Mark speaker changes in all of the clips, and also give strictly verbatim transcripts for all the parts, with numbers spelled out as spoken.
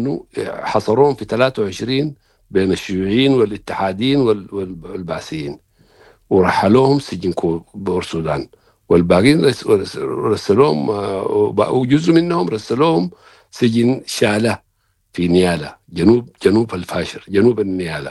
Speaker 1: إنه حصروهم في ثلاثة وعشرين بين الشيوعيين والاتحاديين والبعثيين، ورحلوهم سجن بور السودان، والباقيين رسلوهم، وجزء منهم رسلوهم سجن شالة في نيالة، جنوب جنوب الفاشر، جنوب النيالة.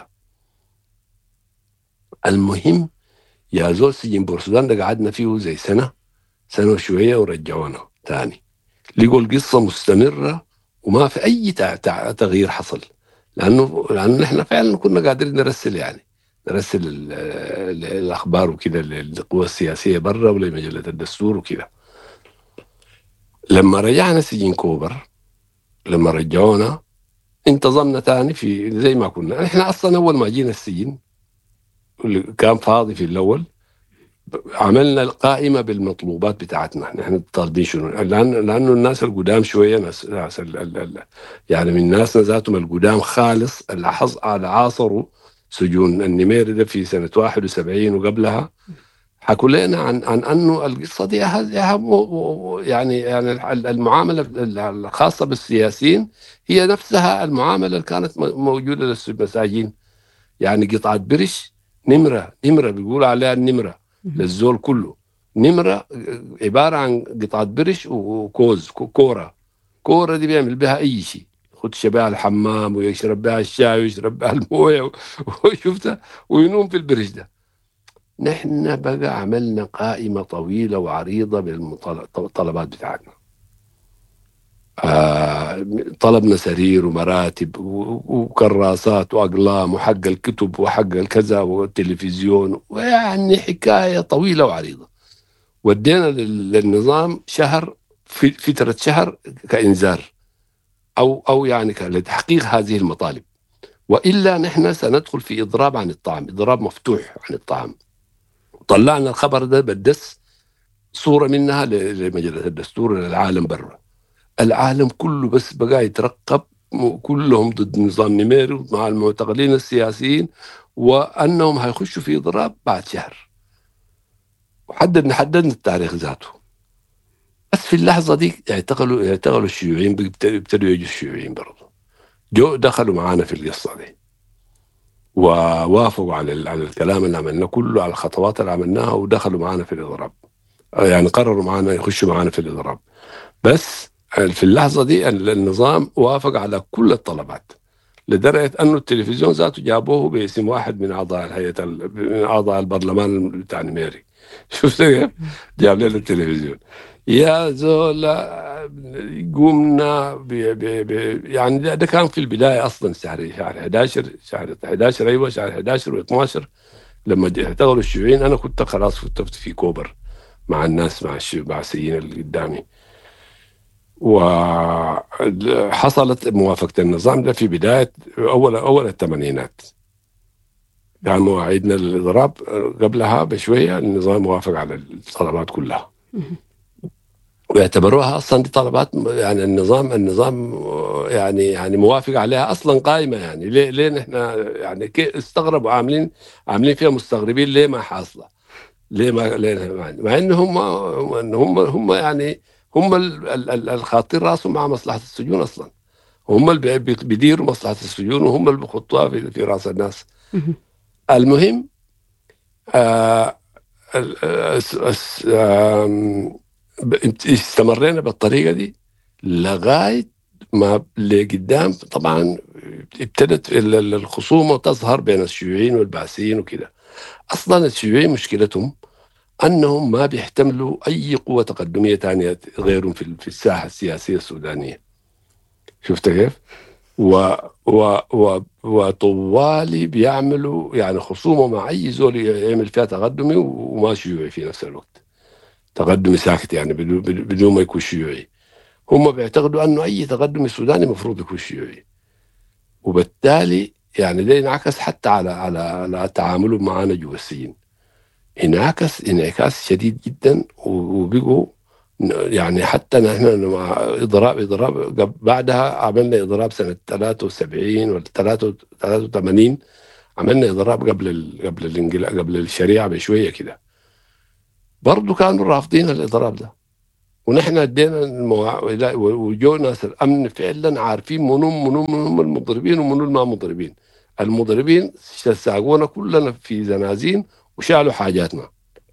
Speaker 1: المهم يا زول سجن بور السودان ده قعدنا فيه زي سنة سنة وشوية ورجعونا تاني. لقوا القصة مستمرة وما في أي تغيير حصل، لأنه لأنه نحن فعلا كنا قادرين نرسل يعني نرسل الأخبار وكده للقوى السياسية برا ولمجلة الدستور وكده. لما رجعنا سجن كوبر، لما رجعونا انتظمنا تاني في زي ما كنا. احنا أصلا أول ما جينا السجن كان فاضي في الأول، عملنا القائمة بالمطلوبات بتاعتنا، نحن طالبين شنو، لأن لأنه الناس القدام شوية ناس, ناس ال ال ال يعني من الناس ذاتهم القدام خالص اللي حص على عاصروا سجون النميري ده في سنة واحد وسبعين وقبلها، حكوا لنا عن عن أنه القصة دي يعني يعني المعاملة الخاصة بالسياسيين هي نفسها المعاملة اللي كانت موجودة للمساجين. يعني قطعة برش نمرة نمرة بيقولوا عليها النمرة للزول كله، نمرة عبارة عن قطعة برش وكوز كورة كورة دي بيعمل بها أي شيء، يخش بها الحمام ويشرب بها الشاي ويشرب بها الموية وشفتها وينوم في البرش ده. نحن بقى عملنا قائمة طويلة وعريضة بالطلبات بتاعتنا. آه طلبنا سرير ومراتب وكراسات وأقلام وحق الكتب وحق الكذا والتلفزيون، ويعني حكاية طويلة وعريضة. ودينا للنظام شهر، في فترة شهر كإنذار أو أو يعني لتحقيق هذه المطالب، وإلا نحن سندخل في إضراب عن الطعام، إضراب مفتوح عن الطعام. طلعنا الخبر ده بدس صورة منها لمجلة الدستور للعالم برا. العالم كله بس بقى يترقب، كلهم ضد نظام نميري مع المعتقلين السياسيين، وأنهم هيخشوا في إضراب بعد شهر. وحددنا حددنا التاريخ ذاته. بس في اللحظة دي يعتقلوا يعتقلوا الشيوعيين، بيبتدوا يجوا الشيوعيين برضه جو دخلوا معانا في القصة دي، ووافقوا على على الكلام اللي عملناه كله، على الخطوات اللي عملناها، ودخلوا معانا في الإضراب. يعني قرروا معانا يخشوا معانا في الإضراب. بس في اللحظة دي النظام وافق على كل الطلبات، لدرجة أنه التلفزيون ذاته جابوه باسم واحد من أعضاء الهيئة من أعضاء البرلمان بتاع نميري. شفت كيف؟ جاب لنا التلفزيون يا زولا. قمنا بي بي بي يعني ده, ده كان في البداية أصلا شهر شهر إحدى عشر شهر إحدى عشر أيوة شهر إحدى عشر و12 لما اعتقلوا الشيوعيين. أنا كنت خلاص كنت في كوبر مع الناس، مع البعثيين اللي قدامي، وحصلت موافقة النظام ده في بداية أول أول الثمانينات. كان مواعيدنا للإضراب قبلها بشوية النظام موافق على الطلبات كلها، ويعتبروها أصلا دي طلبات يعني النظام النظام يعني يعني موافق عليها أصلا قائمة. يعني ليه ليه نحن يعني استغربوا، عاملين عاملين فيها مستغربين ليه ما حاصلة، ليه ما ليه مع إن هم هم هم يعني هم الخاطر راسهم مع مصلحة السجون أصلا، هم اللي بيديروا مصلحة السجون وهم اللي بيخطوها في, في رأس الناس. المهم آه استمرينا بالطريقة دي لغاية ما لقدام. طبعا ابتدت الخصومة تظهر بين الشيوعيين والبعثيين وكده. أصلا الشيوعيين مشكلتهم أنهم ما بيحتملوا أي قوة تقدمية تانية غيرهم في الساحة السياسية السودانية. شفت كيف؟ و و و وطوالي بيعملوا يعني خصومة مع أي زول يعمل فيها تقدمي وما شيوعي في نفس الوقت، تقدمي ساكت يعني بدون ما يكون شيوعي. هم بيعتقدوا أنه أي تقدمي سوداني مفروض يكون شيوعي، وبالتالي يعني ده ينعكس حتى على على على تعاملهم معنا جوا السجن، انعكس انعكاس شديد جدا. وبقوا يعني حتى نحن مع إضراب إضراب بعدها عملنا إضراب سنة ثلاثة وسبعين ولا ثلاثة وثمانين، عملنا إضراب قبل ال قبل الانقلاب قبل الشريعة بشوية كده، برضو كانوا رافضين الإضراب ده. ونحن ادينا المواع... وجو ناس الامن فعلا عارفين منهم منهم منهم المضربين ومنهم ما مضربين. المضربين ساقونا كلنا في زنازين وشالوا حاجاتنا.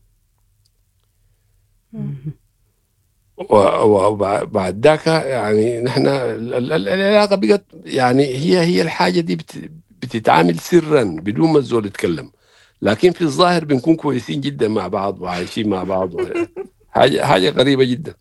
Speaker 1: وبعد ذاك يعني نحن العلاقه بقت يعني هي هي الحاجه دي بتتعامل سرا بدون ما الزول يتكلم، لكن في الظاهر بنكون كويسين جدا مع بعض وعايشين مع بعض. حاجه حاجه غريبه جدا.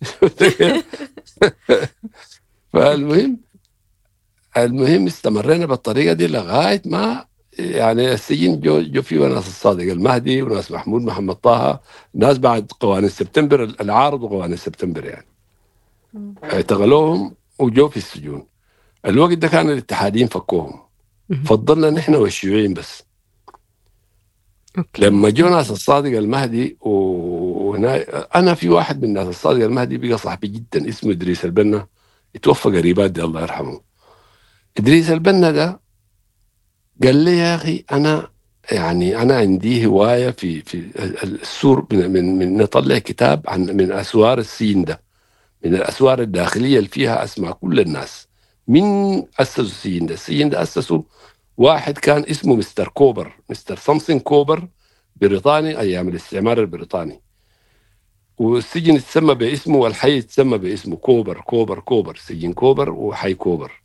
Speaker 1: فالمهم المهم استمرينا بالطريقه دي لغايه ما يعني السجن جو, جو فيه ناس الصادق المهدي وناس محمود محمد طه، ناس بعد قوانين سبتمبر العارض وقوانين سبتمبر يعني اعتقلوهم وجو في السجون. الوقت ده كان الاتحادين فكوهم، فضلنا نحن والشيوعيين بس. أوكي. لما جو ناس الصادق المهدي وهنا انا في واحد من الناس الصادق المهدي بقى صاحبي جدا اسمه ادريس البنا، اتوفى قريبات دي الله يرحمه. ادريس البنا ده قال لي يا اخي انا يعني انا عندي هوايه في في السور من من, من نطلع كتاب عن من اسوار السين ده، من الاسوار الداخليه اللي فيها اسماء كل الناس. من اسسوا السين ده؟ السين ده اسسه واحد كان اسمه مستر كوبر، مستر سامسون كوبر، بريطاني ايام الاستعمار البريطاني، والسجن يتسمى باسمه والحي يتسمى باسمه، كوبر كوبر كوبر، سجن كوبر وحي كوبر.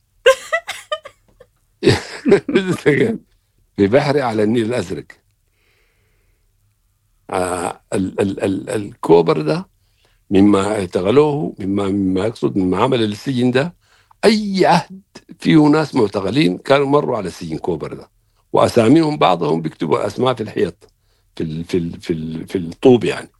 Speaker 1: في بحري على النيل الازرق. آه ال ال ال الكوبر ده مما اعتقلوه مما مما يقصد مما عمل السجن ده، اي عهد فيه ناس معتقلين كانوا مروا على السجن كوبر ده، واساميهم بعضهم بيكتبوا اسماء في الحيط في ال في ال في, ال في الطوب يعني.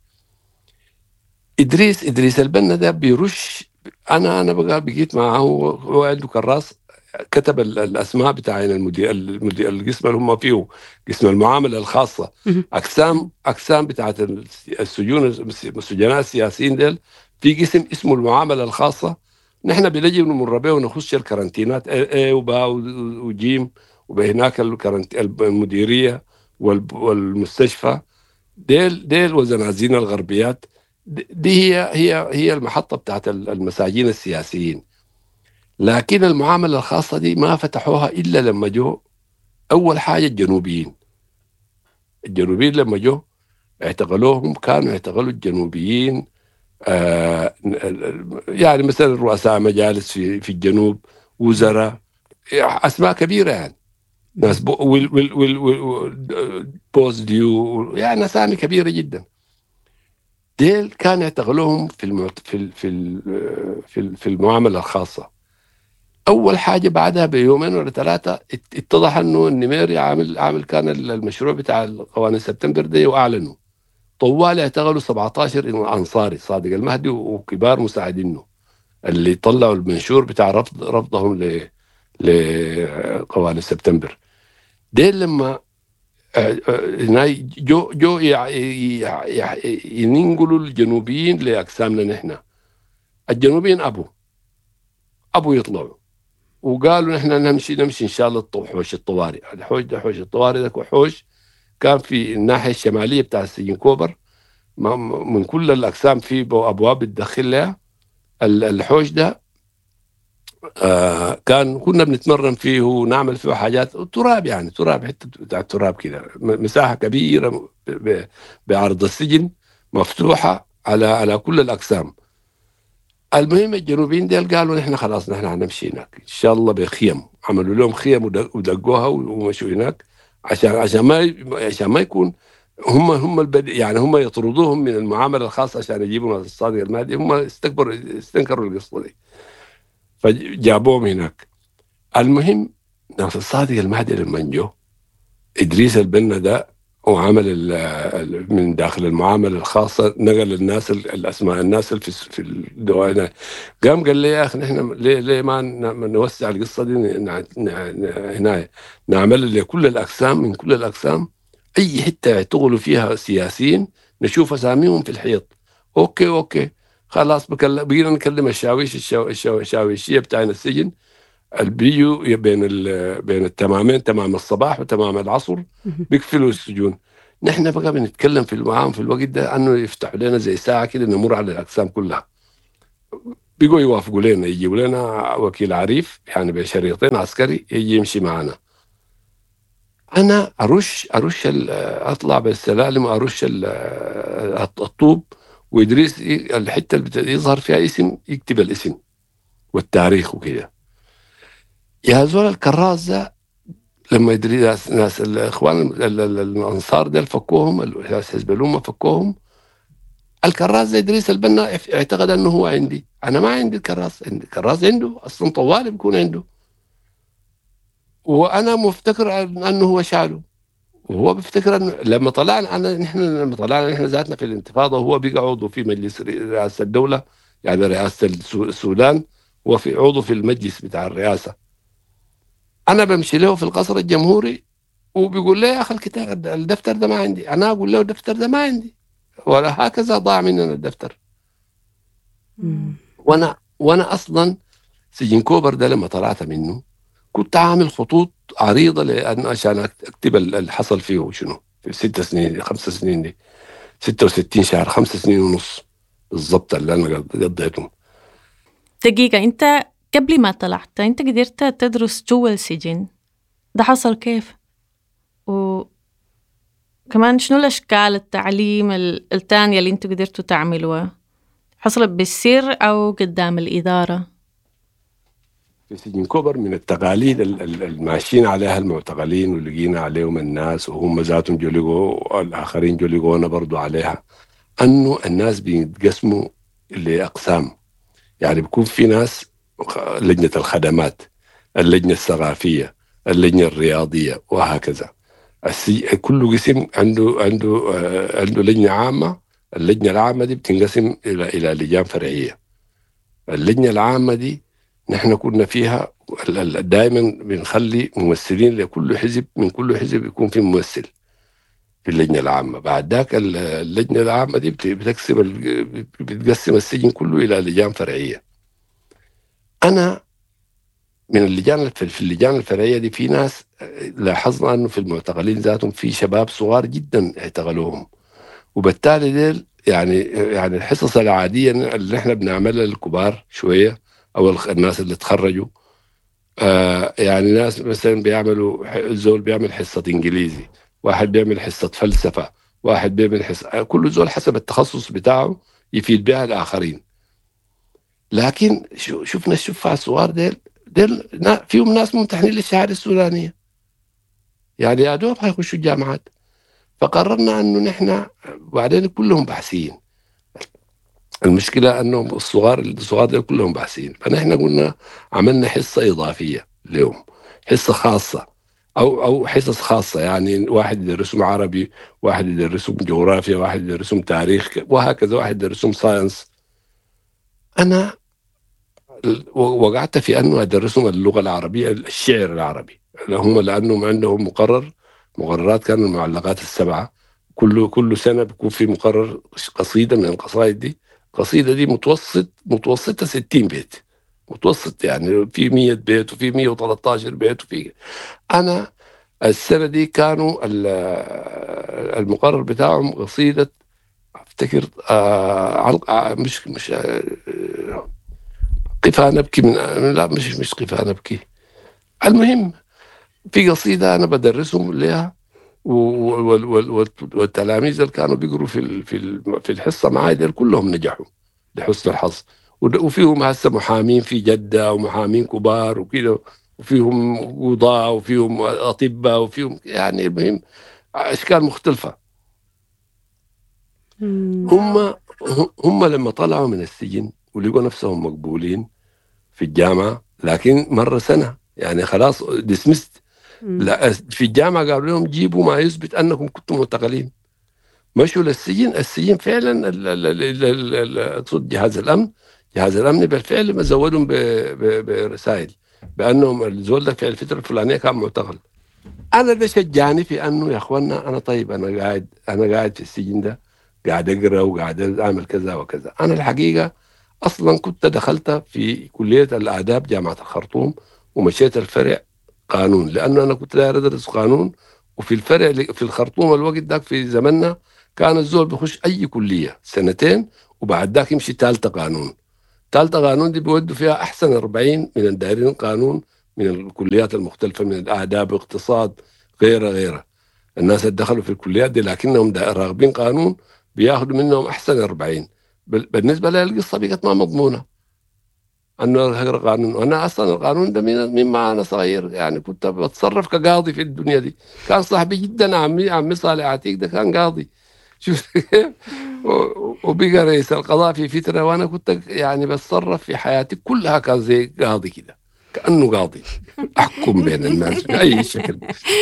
Speaker 1: ادريس ادريس البنا ده بيرش. انا انا بقى بقيت معه، هو عنده كراس كتب الاسماء بتاع المدير المدير القسم اللي هم فيه، قسم المعامله الخاصه، اقسام اقسام بتاعت السجون السجناء السياسيين ديل في قسم اسمه المعامله الخاصه. نحن بنجي نمر به ونخش الكارانتينات اي وبا وجيم، وبهناك المديريه والمستشفى ديل ديل وزنازين الغربيات. دي هي هي هي المحطه بتاعت المساجين السياسيين. لكن المعامله الخاصه دي ما فتحوها الا لما جو اول حاجه الجنوبيين. الجنوبيين لما جو اعتقلوهم، كانوا اعتقلوا الجنوبيين آه يعني مثلا رؤساء مجالس في في الجنوب، وزراء، اسماء كبيره يعني، ناس بو وال وال وال وال بوز ديو، يعني اسامي كبيره جدا. ديل كان يعتقلوهم في المعت... في في في في المعامله الخاصه. اول حاجه بعدها بيومين ولا ثلاثه اتضح انه النميري عامل عامل كان المشروع بتاع قوانين سبتمبر ده، واعلنوا طوال اعتقلوا سبعة عشر انصاري صادق المهدي وكبار مساعدينه اللي طلعوا المنشور بتاع رفض رفضهم ل لقوانين سبتمبر. ديل لما هنا جو جو ينقلوا الجنوبيين لاقسامنا نحن. الجنوبيين ابو ابو يطلعوا وقالوا نحن نمشي نمشي ان شاء الله حوش الطوارئ. الحوش ده حوش الطوارئ ده وحوش كان في الناحيه الشماليه بتاع السجن كوبر، من كل الاقسام في ابواب بتدخل لها. الحوش ده آه كان كنا بنتمرن فيه ونعمل فيه حاجات تراب، يعني تراب، حته بتاع تراب كده، مساحه كبيره بعرض السجن مفتوحه على على كل الاقسام. المهم الجنوبيين ديل قالوا نحن خلاص نحن هنمشي هناك ان شاء الله بخيم، عملوا لهم خيم ودقوها ومشوا هناك عشان عشان ما عشان ما يكون هم هم البد... يعني هم يطردوهم من المعامله الخاصه عشان يجيبوا ناس الصادق المهدي. هم استكبروا استنكروا القصه دي فجابوهم هناك. المهم ناس الصادق المهدي لما جو ادريس البنا ده وعمل من داخل المعامله الخاصه نقل الناس الاسماء الناس اللي في الدوائر، قام قال لي يا اخي نحن ليه ليه ما نوسع القصه دي هنا، نعمل لكل الاقسام من كل الاقسام اي حته يعتقلوا فيها سياسيين نشوف اساميهم في الحيط. اوكي اوكي خلاص بقينا نكلم الشاويش الشاويشيه بتاعنا السجن اللي بيجوا بين بين التمامين، تمام الصباح وتمام العصر بيقفلوا السجون. نحن بقى بنتكلم في المعام في الوقت ده انه يفتحوا لنا زي ساعه كده نمر على الاقسام كلها بيقوا يوافقوا لنا، يجيبوا لنا وكيل عريف يعني بشريطين عسكري يجي يمشي معنا. أنا أرش أرش أطلع بالسلالم وأرش الطوب، وإدريس الحتة اللي يظهر فيها اسم يكتب الاسم والتاريخ وكده. يا زول الكراس ده لما يدري ناس, ناس الإخوان الأنصار ده فكوهم، حزب الأمة فكوهم، الكراس ده إدريس البنا اعتقد أنه هو عندي. أنا ما عندي الكراس، عندي الكراس عنده أصلا، طوالي بيكون عنده، وأنا مفتكر أنه هو شاله، وهو بيفتكر أنه لما طلعنا أنا نحن لما طلعنا نحن ذاتنا في الانتفاضة، وهو بقى عضو في مجلس رئاسة الدولة يعني رئاسة السودان، وفي عضو في المجلس بتاع الرئاسة. أنا بمشي له في القصر الجمهوري وبيقول لي يا أخي الكتاب الدفتر ده ما عندي، أنا أقول له الدفتر ده ما عندي، ولا هكذا ضاع مننا الدفتر. وأنا وأنا أصلا سجن كوبر ده لما طلعت منه كنت عامل خطوط عريضة لأن عشان أكتب اللي حصل فيه وشنو في ست سنين خمس سنين دي، ستة وستين شهر، خمس سنين ونص بالضبط اللي أنا قضيتهم.
Speaker 2: دقيقة، أنت قبل ما طلعت أنت قدرت تدرس جوا السجن، ده حصل كيف؟ وكمان شنو الأشكال التعليم الثانية اللي أنتوا قدرتوا تعملوها؟ حصلت بالسر أو قدام الإدارة؟
Speaker 1: في سجن كوبر من التقاليد الماشيين عليها المعتقلين ولقينا عليهم الناس وهم ذاتهم جلقوا الآخرين جلقونا برضو عليها، أنه الناس بيتقسموا لأقسام. يعني بيكون في ناس لجنة الخدمات، اللجنة الثقافية، اللجنة الرياضية، وهكذا. كل قسم عنده عنده عنده لجنة عامة. اللجنة العامة دي بتنقسم إلى إلى لجان فرعية. اللجنة العامة دي نحن كنا فيها دائما بنخلي ممثلين لكل حزب، من كل حزب يكون في ممثل في اللجنة العامة. بعد ذاك اللجنة العامة دي بتقسم بتقسم السجن كله إلى لجان فرعية. أنا من اللجان في اللجان الفرعية دي في ناس لاحظنا أنه في المعتقلين ذاتهم في شباب صغار جدا اعتقلوهم، وبالتالي ديل يعني يعني الحصص العادية اللي احنا بنعملها للكبار شوية أو الناس اللي تخرجوا، آه يعني ناس مثلا بيعملوا زول بيعمل حصة إنجليزي، واحد بيعمل حصة فلسفة، واحد بيعمل حصة، كل زول حسب التخصص بتاعه يفيد بها الآخرين. لكن شفنا الشفعة الصغار ديل ديل فيهم ناس ممتحنين للشهادة السودانية، يعني يا دوب هيخشوا الجامعات. فقررنا أنه نحن بعدين كلهم بحثيين، المشكلة أنهم الصغار الصغار ديل كلهم بحثيين. فنحن قلنا عملنا حصة إضافية لهم، حصة خاصة أو أو حصص خاصة، يعني واحد يدرسهم عربي، واحد يدرسهم جغرافيا، واحد يدرسهم تاريخ، وهكذا، واحد يدرسهم ساينس. أنا وقعت في أنه أدرسهم اللغة العربية، الشعر العربي، هم لأنهم عندهم مقرر مقررات كانوا المعلقات السبعة، كل كل سنة بيكون في مقرر قصيدة من القصائد دي. القصيدة دي متوسط متوسطة ستين بيت، متوسط يعني في مية بيت وفي مية وثلاثة عشر بيت. وفي أنا السنة دي كانوا المقرر بتاعهم قصيدة أفتكر آه مش مش آه قفا نبكي من لا مش مش قفا نبكي. المهم في قصيدة أنا بدرسهم لها، والتلاميذ اللي كانوا بيقروا في في في الحصة معاي دول كلهم نجحوا لحسن الحظ، وفيهم هسه محامين في جدة ومحامين كبار وكده، وفيهم قضاة وفيهم أطباء وفيهم يعني المهم أشكال مختلفة. هم هم لما طلعوا من السجن ولقوا نفسهم مقبولين في الجامعة، لكن مرة سنة يعني خلاص ديسمست. لا في الجامعة قالوا لهم جيبوا ما يثبت أنكم كنتم معتقلين. مشوا للسجن، السجن فعلا اقصد جهاز الأمن جهاز الأمن بالفعل ما زودهم برسائل بأنهم الزول ده في الفترة الفلانية كان معتقل. أنا ده شجعني في أنه يا أخوانا أنا طيب أنا قاعد أنا قاعد في السجن ده قاعد أقرأ وقاعد أعمل كذا وكذا. أنا الحقيقة أصلا كنت دخلت في كلية الآداب جامعة الخرطوم ومشيت الفرع قانون، لأنه أنا كنت داير أدرس قانون. وفي الفرع في الخرطوم الوقت داك في زمننا كان الزول بيخش أي كلية سنتين وبعد ذاك يمشي ثالثة قانون. ثالثة قانون دي بيودوا فيها أحسن أربعين من الدارين قانون من الكليات المختلفة، من الآداب واقتصاد غيره غيره. الناس اللي دخلوا في الكليات دي لكنهم راغبين قانون بياخدوا منهم أحسن أربعين. بالنسبة لي القصة بقت ما مضمونة أنه هذا قانون. وأنا أصلا القانون ده من مما أنا صغير يعني كنت بتصرف كقاضي في الدنيا دي. كان صاحبي جدا عمي عمي صالح عتيق ده كان قاضي، شوف كيف، وبقى رئيس القضاء في فترة، وأنا كنت يعني بتصرف في حياتي كلها كان زي قاضي كده، كأنه قاضي أحكم بين الناس بأي شكل.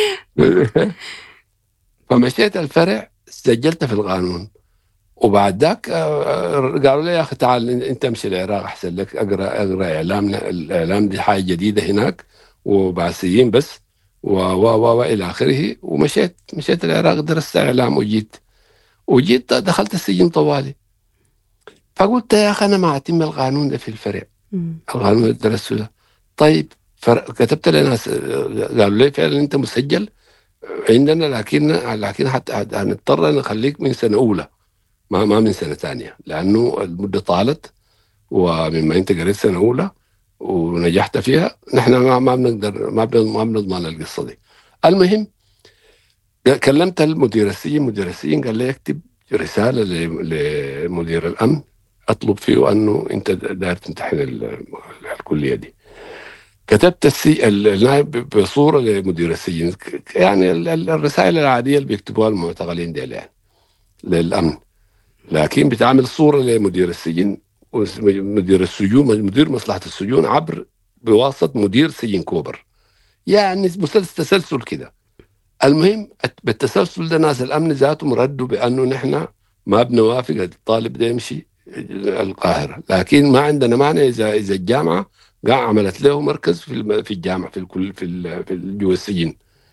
Speaker 1: فمشيت الفرع سجلت في القانون، وبعد ذاك قالوا لي يا أخي تعال أنت امشي العراق أحسن لك، أقرأ أقرأ إعلامنا، الإعلام دي حاجة جديدة هناك وبعثيين بس و و و وإلى آخره. ومشيت مشيت العراق درست إعلام وجيت وجيت دخلت السجن طوالي. فقلت يا أخي أنا ما أتم القانون ده في الفرع، القانون اللي درسته ده. طيب كتبت لناس قالوا لي فعلا أنت مسجل عندنا، لكن لكن حتى هنضطر نخليك من سنة أولى ما ما من سنة ثانية، لأنه المدة طالت، ومما أنت قريت سنة أولى ونجحت فيها نحن ما ما بنقدر ما ما بنضمن القصة دي. المهم كلمت المدير السجن، مدير السجن قال لي يكتب رسالة لمدير الأمن أطلب فيه أنه أنت داير تمتحن الكلية دي. كتبت السي النائب بصورة لمدير السجن، يعني الرسائل العادية اللي بيكتبوها المعتقلين دي يعني للأمن، لكن بتعمل صورة لمدير السجن ومدير السجون، مدير مصلحة السجون عبر بواسطة مدير سجن كوبر، يعني تسلسل كده. المهم بالتسلسل ده ناس الأمن ذاتهم ردوا بأنه نحن ما بنوافق الطالب ده يمشي القاهرة، لكن ما عندنا مانع إذا إذا الجامعة قاع عملت له مركز في في الجامعة في الكل في في جوا السجن.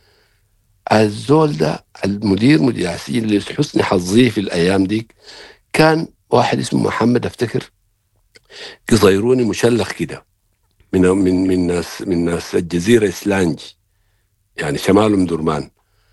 Speaker 1: الزول ده المدير مدير السجن اللي حسن حظيه في الأيام ديك كان واحد اسمه محمد أفتكر قصيروني مشلخ كده من من من ناس من ناس الجزيرة إسلانج، يعني شمال أم درمان.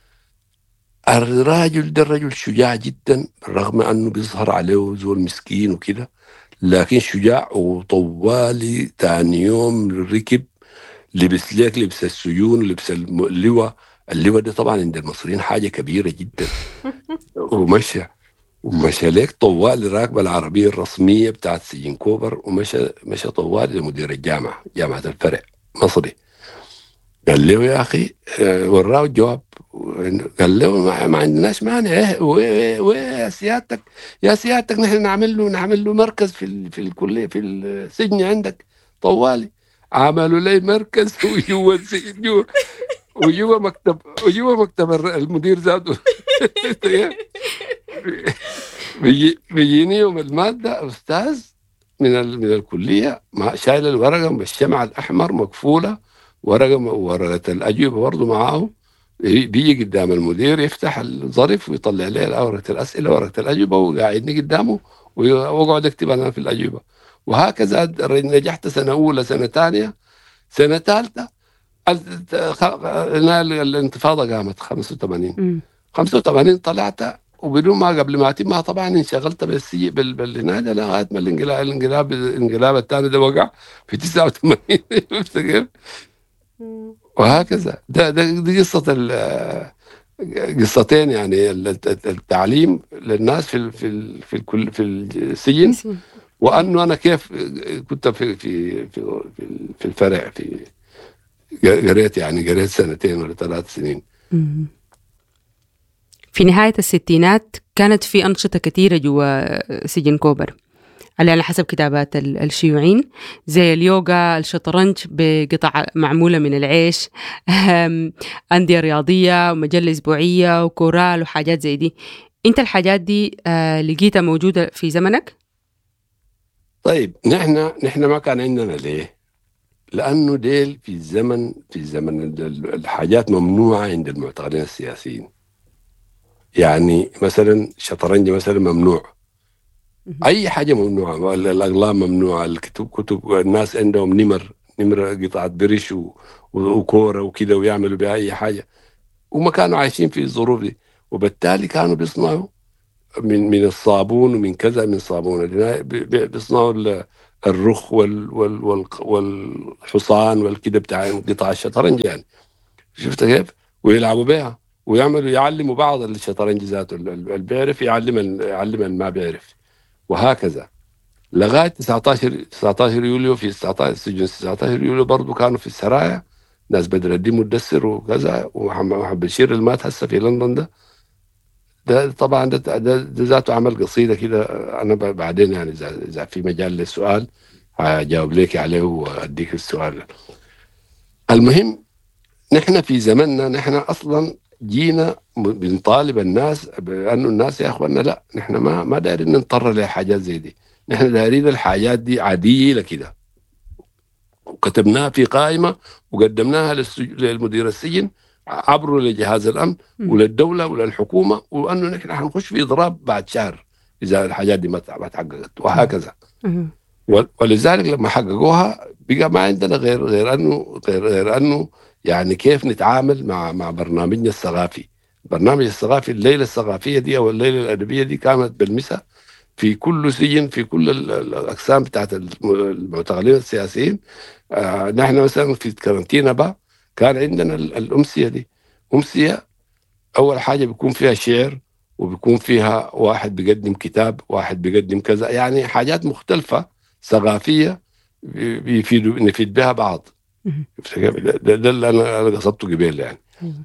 Speaker 1: الراجل ده الرجل شجاع جدا رغم أنه بيظهر عليه زول مسكين وكده، لكن شجاع وطوالي. تاني يوم ركب لبس ليك لبس السجون، لبس اللواء، اللواء ده طبعا عند المصريين حاجة كبيرة جدا، ومشى ومشى ليك طوالي راكب العربية الرسمية بتاعت سجن كوبر، ومشى مشى طوالي لمدير الجامعة جامعة الفرع مصري. قال له يا أخي وراه الجواب، قال له ما, ما عندناش مانع، ويا سيادتك يا سيادتك نحن نعمل له نعمل له مركز في ال في الكلية في السجن عندك طوالي. عملوا لي مركز وجوا السجن وجوا مكتب وجوا مكتب المدير ذاته. بيجي بيجيني يوم المادة أستاذ من من الكلية ما شايل الورقة بالشمع الأحمر مقفولة، ورقة ورقة الأجوبة برضه معاه، بيجي قدام المدير يفتح الظرف ويطلع لي ورقة الأسئلة ورقة الأجوبة وقاعدني قدامه وأقعد أكتب أنا في الأجوبة. وهكذا نجحت سنة أولى سنة ثانية سنة ثالثة. الانتفاضة قامت خمسة وثمانين خمسة وثمانين طلعت، وبدون ما قبل ما أتمها طبعا انشغلت بالسي بالنادي لغاية ما الانقلاب الانقلاب الانقلاب الثاني ده وقع في تسعة وثمانين. وهكذا ده ده دي قصة قصتين يعني التعليم للناس في في في الكل في السجن، وأنه أنا كيف كنت في في في في الفرع في قريت يعني قريت سنتين ولا ثلاث سنين.
Speaker 3: في نهاية الستينات كانت في أنشطة كثيرة جوا سجن كوبر على حسب كتابات الشيوعيين، زي اليوغا، الشطرنج بقطع معمولة من العيش، أندية رياضية ومجلة أسبوعية وكورال وحاجات زي دي. أنت الحاجات دي لقيتها موجودة في زمنك؟
Speaker 1: طيب نحن نحن ما كان عندنا ليه؟ لأنه ديل في الزمن في الزمن الحاجات ممنوعة عند المعتقلين السياسيين. يعني مثلا الشطرنج مثلا ممنوع، أي حاجة ممنوعة، الأقلام ممنوعة، الكتب كتب الناس عندهم نمر نمر قطعة بريش وكورة وكده ويعملوا بها أي حاجة، وما كانوا عايشين في الظروف دي، وبالتالي كانوا بيصنعوا من من الصابون ومن كذا من صابون بيصنعوا الرخ وال وال وال والحصان والكده بتاع قطع الشطرنج يعني، شفت كيف؟ ويلعبوا بها ويعملوا يعلموا بعض الشطرنج ذاته، اللي بيعرف يعلم يعلم اللي ما بيعرف، وهكذا لغايه تسعتاشر تسعتاشر يوليو. في تسعتاشر سجن تسعتاشر يوليو برضه كانوا في السرايا ناس بدر الدين مدثر وكذا، ومحمد بشير اللي مات هسه في لندن ده ده طبعا ده, ده, ده ذاته عمل قصيده كده. انا بعدين يعني اذا اذا في مجال للسؤال هجاوب لك عليه واديك السؤال. المهم نحن في زمننا نحن اصلا جينا بنطالب الناس بانه الناس يا اخوانا لا، نحن ما ما دايرين نضطر لحاجات زي دي، نحن دايرين الحاجات دي عاديه كده، وكتبناها في قائمه وقدمناها للمدير السجن عبروا لجهاز الامن وللدوله وللحكومه، وانه نحن حنخش في اضراب بعد شهر اذا الحاجات دي ما تحققت، وهكذا. ولذلك لما حققوها بقى ما عندنا غير غير انه غير, غير انه يعني كيف نتعامل مع مع برنامجنا الثقافي. برنامج الثقافي الليله الثقافيه دي او الليله الادبيه دي كانت بالمسا في كل سجن، في كل الاقسام بتاعت المعتقلين السياسيين. آه نحن مثلا في كارنتينا بقى كان عندنا الامسيه دي. امسيه اول حاجه بيكون فيها شعر، وبيكون فيها واحد بيقدم كتاب، واحد بيقدم كذا، يعني حاجات مختلفه ثقافيه بيفيد نفيد بها بعض. ده, ده اللي انا انا قصدته قبل يعني.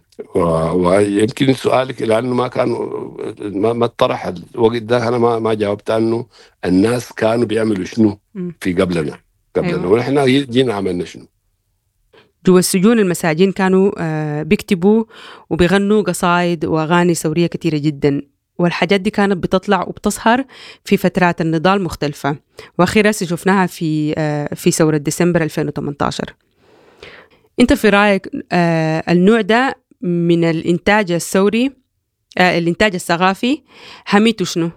Speaker 1: ويمكن سؤالك لانه ما كانوا ما, ما اطرح الوقت ده، انا ما ما جاوبت انه الناس كانوا بيعملوا شنو في قبلنا قبلنا أيوة. ونحن جينا عملنا شنو
Speaker 3: جوا السجون. المساجين كانوا آه بيكتبوا وبيغنوا قصائد واغاني ثوريه كثيره جدا، والحاجات دي كانت بتطلع وبتظهر في فترات النضال مختلفه، واخيرا شفناها في آه في ثوره ديسمبر ألفين وثمانية عشر. انت في رايك آه النوع ده من الانتاج الثوري آه الانتاج الثقافي حميته شنو؟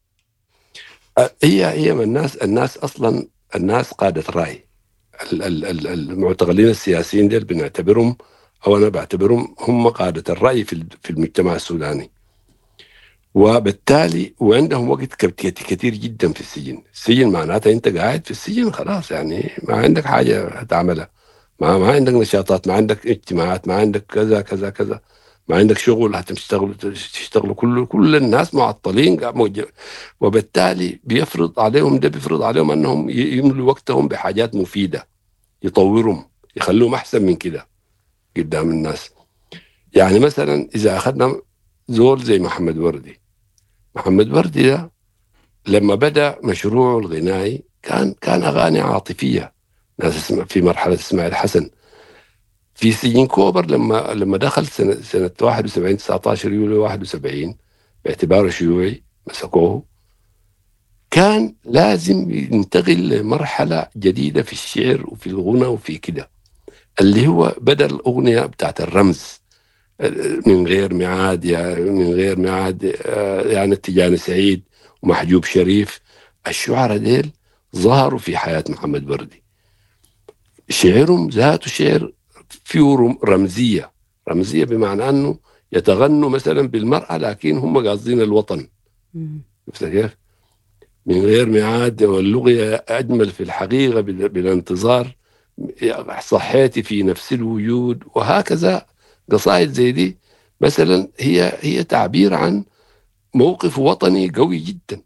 Speaker 1: هي هي من الناس الناس اصلا الناس قاده الراي. المعتقلين السياسيين دول بنعتبرهم او انا بعتبرهم هم قاده الراي في في المجتمع السوداني، وبالتالي وعندهم وقت كثير جدا في السجن. السجن معناته انت قاعد في السجن خلاص، يعني ما عندك حاجه هتعملها، ما ما عندك نشاطات، ما عندك اجتماعات، ما عندك كذا كذا كذا، ما عندك شغل هتشتغل تشتغلوا كل كل الناس معطلين، وبالتالي بيفرض عليهم ده بيفرض عليهم انهم يملوا وقتهم بحاجات مفيده يطورهم يخلوهم احسن من كده قدام الناس. يعني مثلا اذا اخذنا زول زي محمد وردي، محمد وردي ده لما بدا مشروعه الغنائي كان كان اغاني عاطفيه، ناس اسمع في مرحله اسماعيل حسن في سجن كوبر. لما لما دخل سنه سنه واحد وسبعين تسعتاشر يوليو واحد وسبعين باعتباره شيوعي مسكوه، كان لازم ينتقل لمرحله جديده في الشعر وفي الغنى وفي كده، اللي هو بدل الاغنيه بتاعت الرمز من غير ميعاد، يعني من غير ميعاد يعني التجاني سعيد ومحجوب شريف. الشعراء ديل ظهروا في حياه محمد وردي، شعرهم ذاته شعر فيه رمزيه رمزيه بمعنى انه يتغنوا مثلا بالمرأة لكن هم قاصدين الوطن. شفت كيف؟ من غير ميعاد، واللغة أجمل في الحقيقة بالانتظار، صحيتي في نفس الوجود، وهكذا. قصائد زي دي مثلا هي هي تعبير عن موقف وطني قوي جدا.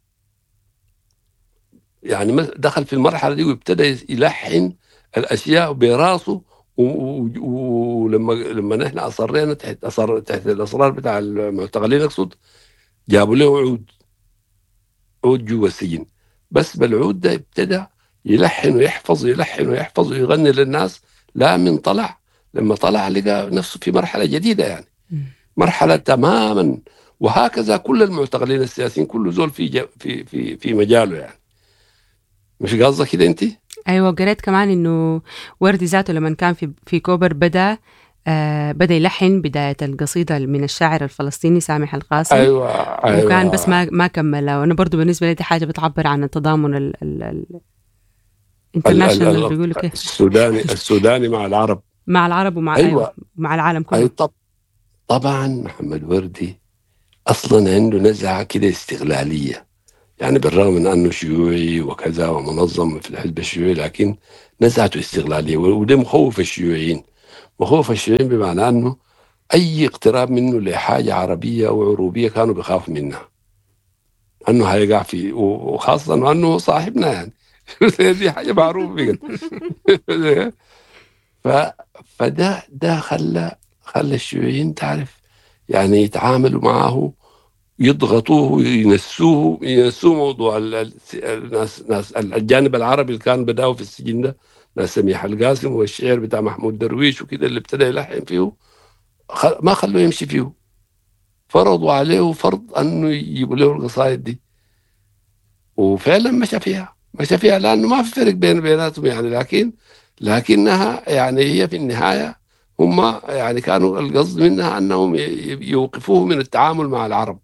Speaker 1: يعني دخل في المرحلة دي وابتدى يلحن الأشياء براسه، ولما لما نحن أصرينا تحت أصر تحت الأصرار بتاع المعتقلين أقصد، جابوا له عود عود جوا السجن، بس بالعود ده ابتدى يلحن ويحفظ يلحن ويحفظ ويغني للناس. لا من طلع لما طلع لقى نفسه في مرحلة جديدة، يعني مرحلة تماما. وهكذا كل المعتقلين السياسيين كل زول في في في في مجاله، يعني مش قصدك كده انت؟
Speaker 3: ايوه، قريت كمان انه وردي ذاته لما كان في في كوبر بدا آه بدا يلحن بدايه القصيده من الشاعر الفلسطيني سامح القاسم.
Speaker 1: ايوه ايوه
Speaker 3: وكان بس ما ما كملها. وانا برضو بالنسبه لي دي حاجه بتعبر عن التضامن ال ال الانترناشونال بيقولوا كيف،
Speaker 1: السوداني السوداني مع العرب
Speaker 3: مع العرب ومع
Speaker 1: أيوة.
Speaker 3: أيوة مع العالم كله.
Speaker 1: أيوة. طب طبعا محمد وردي اصلا عنده نزعه كده استغلاليه، يعني بالرغم من أنه شيوعي وكذا ومنظم في الحزب الشيوعي، لكن نزعته استغلالية، وده مخوف الشيوعيين. مخوف الشيوعيين بمعنى أنه أي اقتراب منه لحاجة عربية أو عروبية كانوا بيخافوا منها، أنه هيقع في، وخاصة أنه صاحبنا يعني دي حاجة معروفة بجد. ف... فده ده خلى خلى الشيوعيين تعرف يعني يتعاملوا معه، يضغطوه، ينسوه ينسوه موضوع الناس ناس الجانب العربي اللي كان بداوا في السجن ده، ناس سميح القاسم والشعر بتاع محمود درويش وكده اللي ابتدى يلحن فيه، ما خلوه يمشي فيه، فرضوا عليه فرض انه يجيبوا له القصائد دي، وفعلا مشى فيها مشى فيها لانه ما في فرق بين بيناتهم يعني، لكن لكنها يعني هي في النهايه هم يعني كانوا القصد منها انهم يوقفوه من التعامل مع العرب.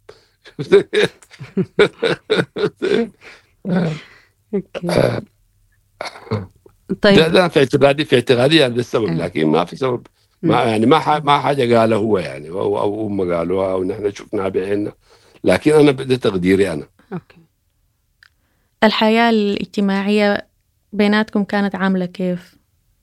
Speaker 3: طيب
Speaker 1: ده, ده في اعتقادي في اعتقادي يعني ده السبب، لكن ما في سبب، ما يعني ما ما حاجه قالها هو يعني او او هم قالوها او نحن شفناها بعيننا، لكن انا ده تقديري انا.
Speaker 3: اوكي.
Speaker 2: الحياه الاجتماعيه بيناتكم كانت عامله كيف؟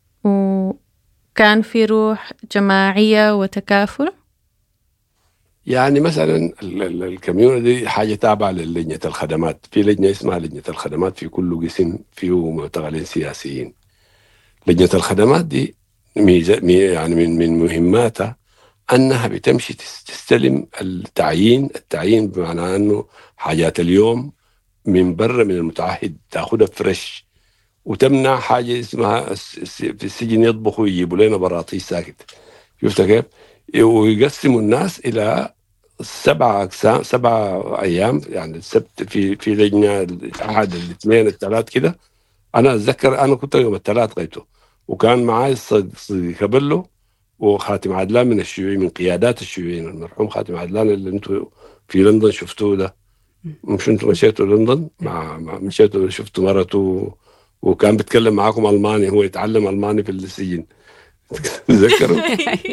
Speaker 2: وكان في روح جماعيه وتكافل؟
Speaker 1: يعني مثلا الكميونة دي حاجة تابعة للجنة الخدمات، في لجنة اسمها لجنة الخدمات في كل قسم فيه معتقلين سياسيين. لجنة الخدمات دي ميزة يعني من من مهماتها أنها بتمشي تستلم التعيين التعيين بمعنى أنه حاجات اليوم من برا من المتعهد تأخذها فريش، وتمنع حاجة اسمها في السجن يطبخوا ويجيبوا لنا براطيس ساكت. شفت كيف؟ ويقسموا الناس إلى سبعة أقسام، سبعة أيام، يعني السبت في في لجنة، الأحد الاثنين الثلاث كده. أنا أتذكر أنا كنت يوم الثلاث قيته، وكان معاي صديق بلو وخاتم عدلان من الشيوعي، من قيادات الشيوعيين، المرحوم خاتم عدلان اللي انتوا في لندن شفتوه ده، مش انتوا مشيتوا لندن مع مشيتوا شفتوا مرته وكان بيتكلم معاكم ألماني، هو يتعلم ألماني في السجن. تذكروا؟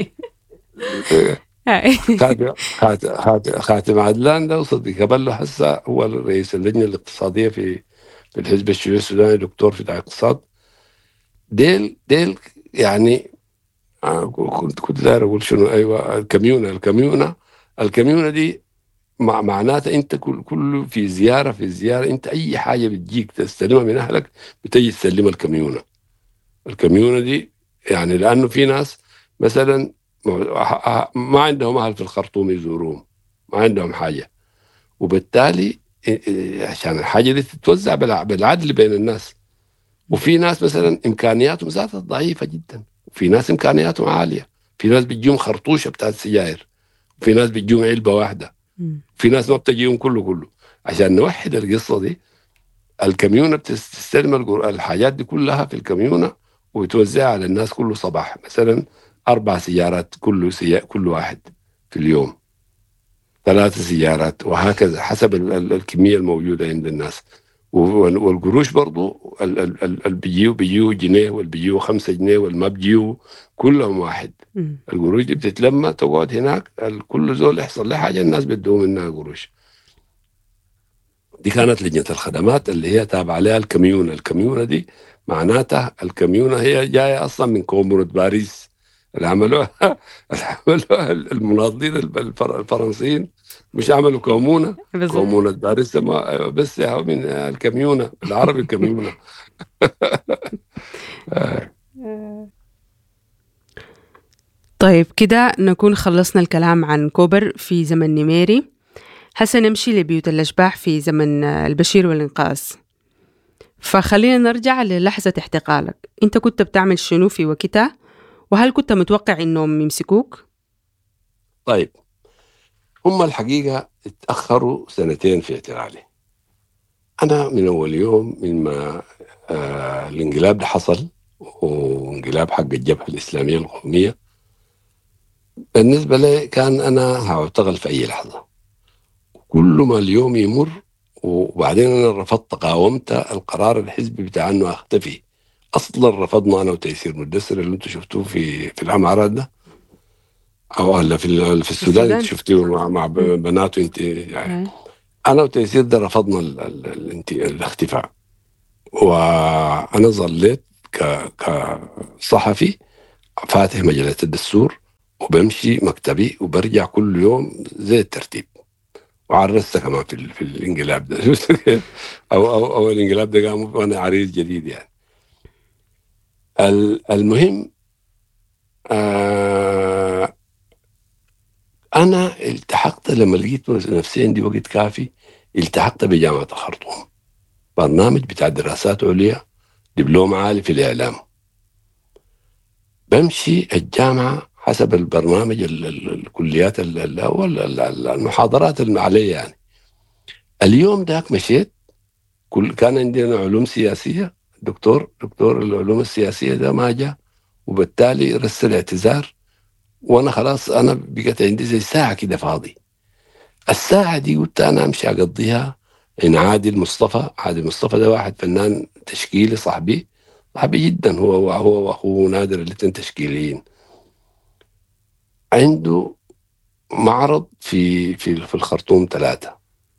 Speaker 1: خاتم خاتم خاتم عدلان ده وصديق بلو هسه هو رئيس اللجنة الاقتصادية في في الحزب الشيوعي السوداني، دكتور في الاقتصاد. ديل ديل يعني آه كنت كنت داير اقول شنو، ايوه الكميونه الكميونه الكميونه دي مع معناتها انت كل كل في زياره في زياره انت اي حاجه بتجيك تستلمها من اهلك بتجي تسلمها الكميونه. الكميونه دي يعني لانه في ناس مثلا ما عندهم اهل في الخرطوم يزوروهم، ما عندهم حاجه، وبالتالي عشان الحاجه دي تتوزع بالعدل بين الناس. وفي ناس مثلا امكانياتهم ذاتها ضعيفه جدا، وفي ناس امكانياتهم عاليه، في ناس بتجيهم خرطوشه بتاعت سجاير، وفي ناس بتجيهم علبه واحده، في ناس ما بتجيهم كله كله. عشان نوحد القصه دي الكميونه بتستلم الحاجات دي كلها في الكميونه وتوزعها على الناس كله صباح، مثلا اربع سيارات كل سيارة كل واحد في اليوم، ثلاث سيارات، وهكذا حسب الكميه الموجوده عند الناس. والقروش برضو اللي بيجيو بيجيو جنيه واللي بيجيو خمسة جنيه واللي ما بيجيو كلهم واحد. القروش دي بتتلمى تقعد هناك، كل زول يحصل له حاجه الناس بدهم منها قروش. دي كانت لجنه الخدمات اللي هي تابعه لها الكميونه. الكميونه دي معناتها الكميونه هي جايه اصلا من كومونة باريس اللي عملوها اللي عملوها المناضلين الفرنسيين، مش عملوا كومونة كومونة باريس بس من الكميونة العربي الكميونة.
Speaker 3: طيب كده نكون خلصنا الكلام عن كوبر في زمن نميري. هسه نمشي لبيوت الأشباح في زمن البشير والإنقاذ. فخلينا نرجع للحظة احتقالك، انت كنت بتعمل شنو في وقتها؟ وهل كنت متوقع انهم يمسكوك؟
Speaker 1: طيب هم الحقيقة اتأخروا سنتين في اعتقالي. أنا من أول يوم من ما آه الانقلاب ده حصل، وانقلاب حق الجبهة الإسلامية القومية، بالنسبة لي كان أنا هعتقل في أي لحظة، كل ما اليوم يمر. وبعدين أنا رفضت قاومت القرار الحزبي بتاع أنه أختفي. أصلا رفضنا أنا وتيسير مدسر اللي أنتم شفتوه في في العمارات ده، أو هلا في في السودان شفتوه مع, مع بناته أنت يعني. أنا وتيسير ده رفضنا ال ال ال الاختفاء، وأنا ظليت كصحفي فاتح مجلة الدستور وبمشي مكتبي وبرجع كل يوم زي الترتيب، وعرست كمان في, في الانقلاب ده أو, أو, أو الانقلاب ده قام وأنا عريس جديد يعني. المهم آه أنا التحقت لما لقيت نفسي عندي وقت كافي، التحقت بجامعة الخرطوم، برنامج بتاع دراسات عليا، دبلوم عالي في الإعلام. بمشي الجامعة حسب البرنامج ال ال الكليات أو المحاضرات المعلية يعني. اليوم داك مشيت، كل كان عندنا علوم سياسية، دكتور دكتور العلوم السياسية ده ما جاء، وبالتالي رسل اعتذار، وأنا خلاص أنا بقيت عندي زي ساعة كده فاضي. الساعة دي قلت أنا أمشي أقضيها إن عادل مصطفى. عادل مصطفى ده واحد فنان تشكيلي صاحبي صاحبي جدا، هو هو وأخوه نادر الاثنين تشكيليين. عنده معرض في في في الخرطوم ثلاثة،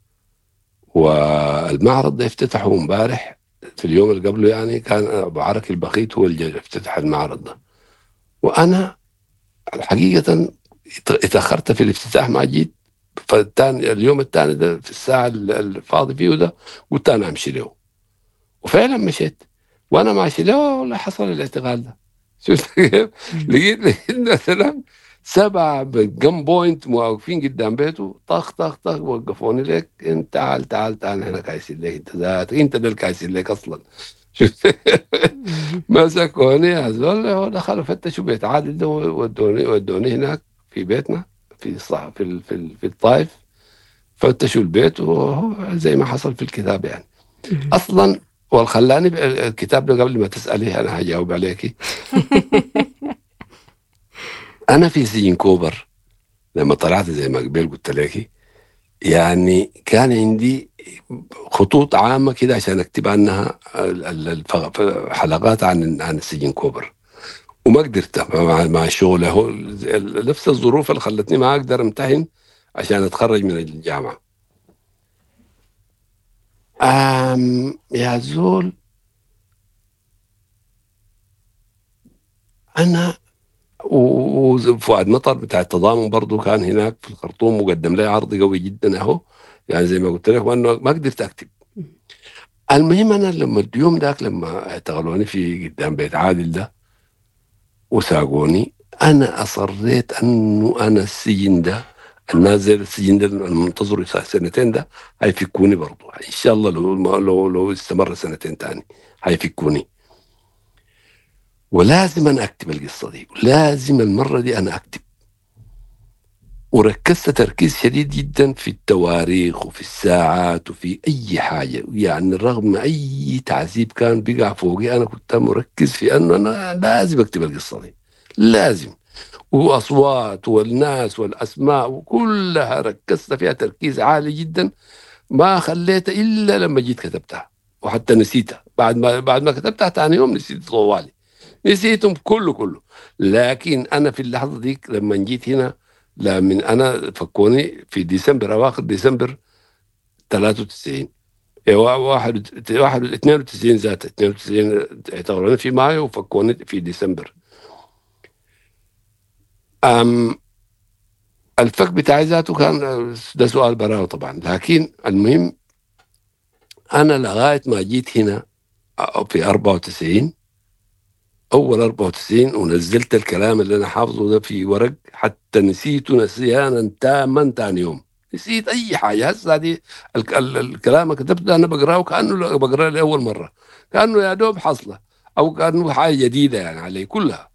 Speaker 1: والمعرض ده افتتحه امبارح في اليوم اللي قبله يعني، كان أبو عرك البخيت هو اللي افتتح المعرض ده. وأنا الحقيقة اتأخرت في الافتتاح، ما جيت. فالتاني اليوم الثاني ده في الساعة الفاضي فيه ده قلت أنا أمشي له، وفعلا مشيت. وأنا ماشي له ولا حصل الاعتقال ده. شفت كيف؟ لقيت لقيت مثلا سبعة بالجم بوينت واقفين قدام بيته، طخ طخ طخ وقفوني لك، انت تعال تعال تعال احنا كايسين لك، انت ذات انت ده الكايسين لك اصلا. شفت؟ مسكوني هذول دخلوا فتشوا بيت عادل ده، ودوني ودوني هناك في بيتنا في الصح في ال في, ال في الطائف. فتشوا البيت وهو زي ما حصل في الكتاب يعني اصلا. والخلاني الكتاب ده قبل ما تسألي انا هجاوب عليكي. انا في سجن كوبر لما طلعت زي ما قبل قلت لك يعني، كان عندي خطوط عامة كده عشان اكتب عنها حلقات عن عن السجن كوبر، وما قدرت مع, مع الشغل. هو نفس الظروف اللي خلتني ما اقدر امتحن عشان اتخرج من الجامعة. أم يا زول انا وفؤاد مطر بتاع التضامن برضو كان هناك في الخرطوم وقدم لي عرض قوي جدا اهو يعني زي ما قلت لك، وانه ما قدرت اكتب. المهم انا لما اليوم ذاك لما اعتقلوني في قدام بيت عادل ده وساقوني، انا اصريت انه انا السجن ده الناس زي السجن ده المنتظر سنتين ده هيفكوني برضو ان شاء الله. لو لو لو استمر سنتين تاني هيفكوني، ولازم أنا أكتب القصة دي، ولازم المرة دي أنا أكتب. وركزت تركيز شديد جدا في التواريخ وفي الساعات وفي أي حاجة يعني، رغم أي تعذيب كان بيقع فوقي أنا كنت مركز في أنه أنا لازم أكتب القصة دي، لازم. وأصوات والناس والأسماء وكلها ركزت فيها تركيز عالي جدا، ما خليتها إلا لما جيت كتبتها، وحتى نسيتها بعد ما بعد ما كتبتها ثاني يوم نسيت طوالي، نسيتهم كله كله. لكن أنا في اللحظة دي لما جيت هنا، لمن أنا فكوني في ديسمبر أواخر ديسمبر ثلاثة وتسعين، واحد واحد اثنين وتسعين ذات اثنين وتسعين اعتبروني في مايو وفكوني في ديسمبر. أم الفك بتاعي ذاته كان ده سؤال براءة طبعا، لكن المهم أنا لغاية ما جيت هنا في أربعة وتسعين أول أربعة وتسعين ونزلت الكلام اللي أنا حافظه ده في ورق، حتى نسيته نسيانا تاما تاني يوم، نسيت أي حاجة. هسه دي ال- ال- الكلام اللي كتبته أنا بقراه كأنه بقراه لأول مرة، كأنه يا دوب حصلة أو كأنه حاجة جديدة يعني علي كلها.